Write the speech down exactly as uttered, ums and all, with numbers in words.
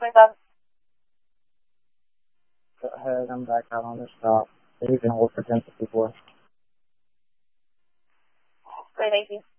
myself. Go ahead, I'm back out on the stop. So you can hold for ten fifty-four. Great, thank you.